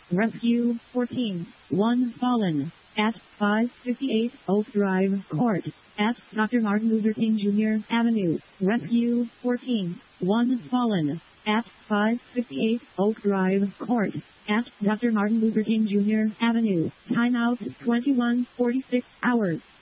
Rescue 14. 1 fallen. At 558 Oak Drive Court. At Dr. Martin Luther King Jr. Avenue. Rescue 14. 1 fallen. At 558 Oak Drive Court. At Dr. Martin Luther King Jr. Avenue. Timeout 21:46 hours.